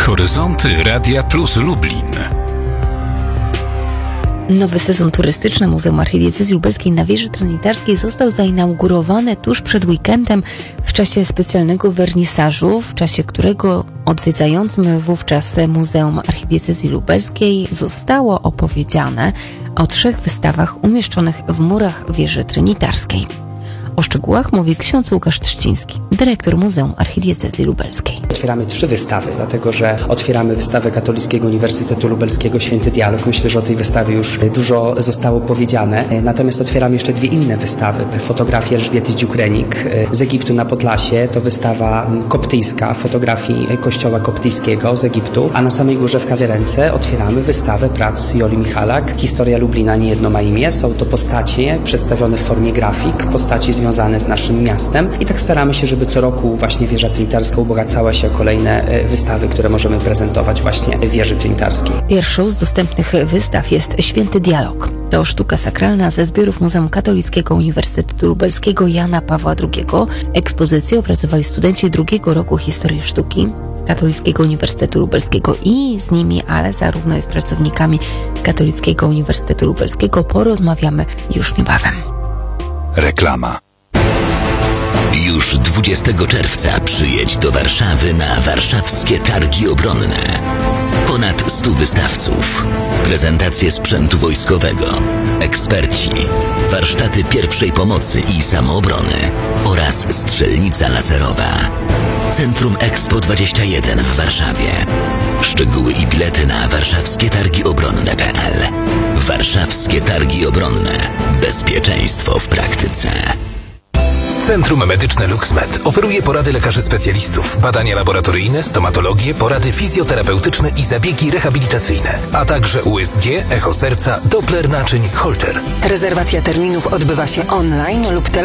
Horyzonty Radia Plus Lublin. Nowy sezon turystyczny Muzeum Archidiecezji Lubelskiej na Wieży Trinitarskiej został zainaugurowany tuż przed weekendem w czasie specjalnego wernisażu, w czasie którego odwiedzającym wówczas Muzeum Archidiecezji Lubelskiej zostało opowiedziane o 3 wystawach umieszczonych w murach Wieży Trinitarskiej. O szczegółach mówi ksiądz Łukasz Trzciński, dyrektor Muzeum Archidiecezji Lubelskiej. Otwieramy 3 wystawy, dlatego że otwieramy wystawę Katolickiego Uniwersytetu Lubelskiego Święty Dialog. Myślę, że o tej wystawie już dużo zostało powiedziane. Natomiast otwieramy jeszcze 2 inne wystawy. Fotografii Elżbiety Dziukrenik z Egiptu na Podlasie. To wystawa koptyjska, fotografii kościoła koptyjskiego z Egiptu. A na samej górze w Kawiarence otwieramy wystawę prac Joli Michalak. Historia Lublina nie jedno ma imię. Są to postacie przedstawione w formie grafik, postaci związane z naszym miastem. I tak staramy się, żeby co roku właśnie Wieża Trinitarska ubogacała się o kolejne wystawy, które możemy prezentować właśnie w Wieży Trinitarskiej. Pierwszą z dostępnych wystaw jest Święty Dialog. To sztuka sakralna ze zbiorów Muzeum Katolickiego Uniwersytetu Lubelskiego Jana Pawła II. Ekspozycję opracowali studenci 2. roku historii sztuki Katolickiego Uniwersytetu Lubelskiego i z nimi, ale zarówno i z pracownikami Katolickiego Uniwersytetu Lubelskiego porozmawiamy już niebawem. Reklama. Już 20 czerwca przyjedź do Warszawy na warszawskie targi obronne. Ponad 100 wystawców, prezentacje sprzętu wojskowego, eksperci, warsztaty pierwszej pomocy i samoobrony oraz strzelnica laserowa. Centrum Expo 21 w Warszawie. Szczegóły i bilety na warszawskietargiobronne.pl. Warszawskie Targi Obronne. Bezpieczeństwo w praktyce. Centrum Medyczne LuxMed oferuje porady lekarzy specjalistów, badania laboratoryjne, stomatologię, porady fizjoterapeutyczne i zabiegi rehabilitacyjne, a także USG, echo serca, Doppler naczyń, Holter. Rezerwacja terminów odbywa się online lub